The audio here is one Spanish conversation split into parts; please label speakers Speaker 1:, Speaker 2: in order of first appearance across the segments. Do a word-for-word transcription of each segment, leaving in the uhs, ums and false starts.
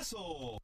Speaker 1: Cantinazo.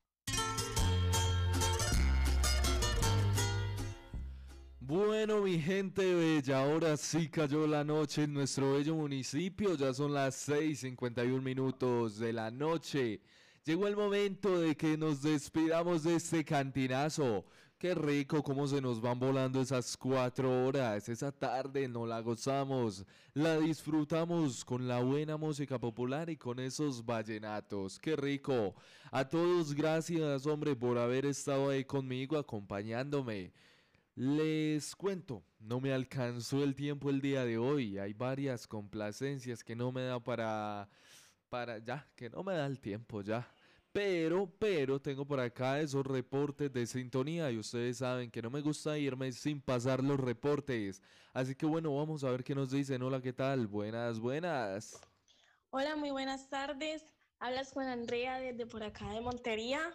Speaker 2: Bueno, mi gente bella, ahora sí cayó la noche en nuestro bello municipio, ya son las seis y cincuenta y uno minutos de la noche. Llegó el momento de que nos despidamos de este cantinazo. Qué rico cómo se nos van volando esas cuatro horas. Esa tarde no la gozamos, la disfrutamos con la buena música popular y con esos vallenatos. Qué rico. A todos gracias, hombre, por haber estado ahí conmigo, acompañándome. Les cuento, no me alcanzó el tiempo el día de hoy. Hay varias complacencias que no me da para, para, ya, que no me da el tiempo ya. Pero, pero tengo por acá esos reportes de sintonía y ustedes saben que no me gusta irme sin pasar los reportes. Así que bueno, vamos a ver qué nos dicen. Hola, ¿qué tal? Buenas, buenas.
Speaker 3: Hola, muy buenas tardes. Hablas con Andrea desde por acá de Montería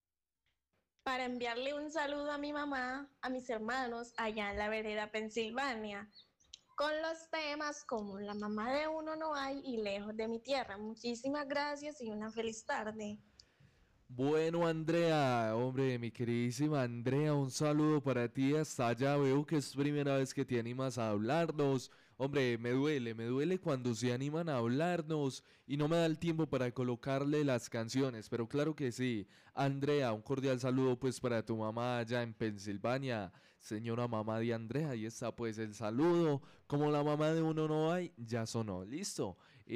Speaker 3: para enviarle un saludo a mi mamá, a mis hermanos allá en la vereda Pensilvania, con los temas como La mamá de uno no hay y Lejos de mi tierra. Muchísimas gracias y una feliz tarde.
Speaker 2: Bueno, Andrea, hombre, mi queridísima Andrea, un saludo para ti hasta allá. Veo que es primera vez que te animas a hablarnos. Hombre, me duele, me duele cuando se animan a hablarnos y no me da el tiempo para colocarle las canciones, pero claro que sí. Andrea, un cordial saludo pues para tu mamá allá en Pensilvania, señora mamá de Andrea, ahí está pues el saludo. Como la mamá de uno no hay, ya sonó, listo.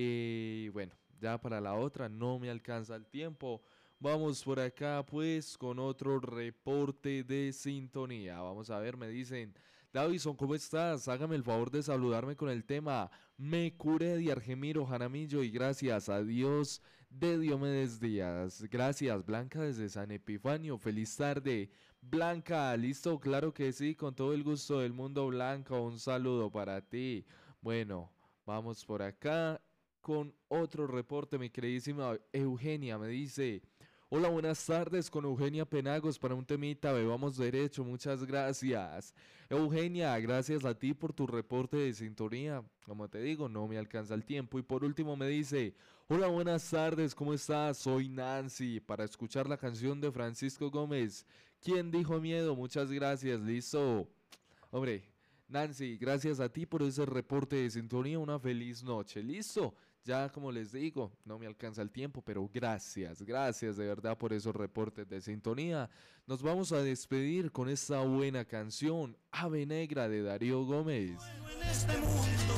Speaker 2: Y bueno, ya para la otra no me alcanza el tiempo. Vamos por acá pues con otro reporte de sintonía. Vamos a ver, me dicen, Davison, ¿cómo estás? Hágame el favor de saludarme con el tema Me curé de Argemiro Jaramillo y gracias a Dios de Diomedes Díaz. Gracias, Blanca desde San Epifanio. Feliz tarde. Blanca, listo, claro que sí, con todo el gusto del mundo, Blanca. Un saludo para ti. Bueno, vamos por acá con otro reporte, mi queridísima Eugenia me dice, hola, buenas tardes con Eugenia Penagos para un temita, bebamos derecho, muchas gracias. Eugenia, gracias a ti por tu reporte de sintonía, como te digo, no me alcanza el tiempo. Y por último me dice, hola, buenas tardes, ¿cómo estás? Soy Nancy, para escuchar la canción de Francisco Gómez, ¿quién dijo miedo? Muchas gracias, listo. Hombre, Nancy, gracias a ti por ese reporte de sintonía. Una feliz noche. Listo. Ya como les digo, no me alcanza el tiempo, pero gracias, gracias de verdad por esos reportes de sintonía. Nos vamos a despedir con esta buena canción, Ave Negra de Darío Gómez.
Speaker 1: En este mundo,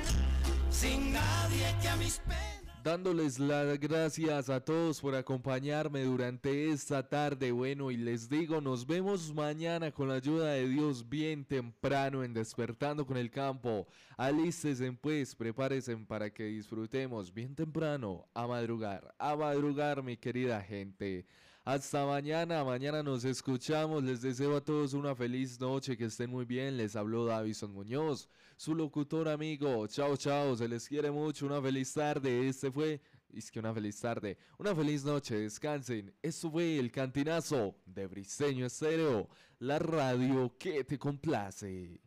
Speaker 1: sin nadie que a mis penas.
Speaker 2: Dándoles las gracias a todos por acompañarme durante esta tarde. Bueno, y les digo, nos vemos mañana con la ayuda de Dios bien temprano en Despertando con el Campo. Alístense pues, prepárense para que disfrutemos bien temprano, a madrugar, a madrugar mi querida gente. Hasta mañana, mañana nos escuchamos. Les deseo a todos una feliz noche, que estén muy bien. Les habló Davison Muñoz, su locutor amigo. Chao, chao, se les quiere mucho. Una feliz tarde. Este fue, es que una feliz tarde, una feliz noche. Descansen. Esto fue el Cantinazo de Briseño Estéreo, la radio que te complace.